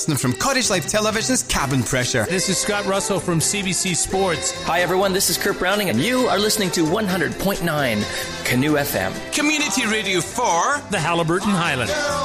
From Cottage Life Television's Cabin Pressure. This is Scott Russell from CBC Sports. Hi everyone, this is Kurt Browning and you are listening to 100.9 Canoe FM. Community radio for the Halliburton Highlands.